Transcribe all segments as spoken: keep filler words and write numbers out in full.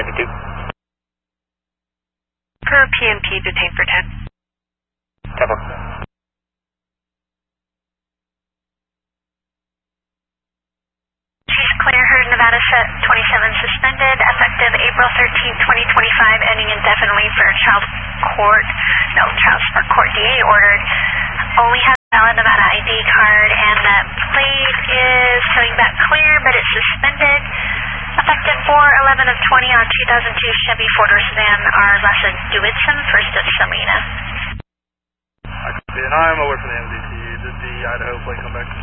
fifty-two. Per P M P, detained for ten. Temple. Clear, heard Nevada set twenty-seven suspended, effective April thirteenth, twenty twenty-five, ending indefinitely for child court, no, child support court D A ordered. Only has a valid Nevada I D card, and that plate is showing back clear, but it's suspended. Effective four eleven of twenty on two thousand two Chevy four-door sedan, R. Lasha Duitson, first at Salina. And I'm away from the M D T. Did the Idaho plate come back?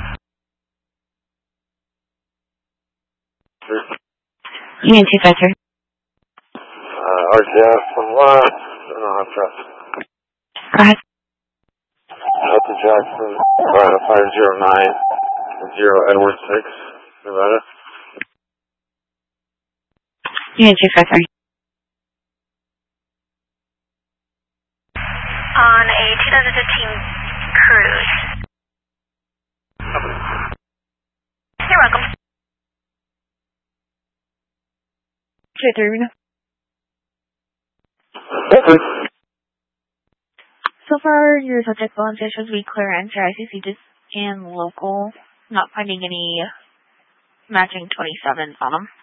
Union two five three. Uh, R C F from what? Oh, I'm trust. Go ahead. Delta Jackson, Nevada five zero nine, zero Edward six, Nevada. Union two five three. On a two thousand fifteen Cruise. You're welcome. two three, Reno. So far, your subject balance shows we clear N C I C C just and local, not finding any matching twenty-sevens on them.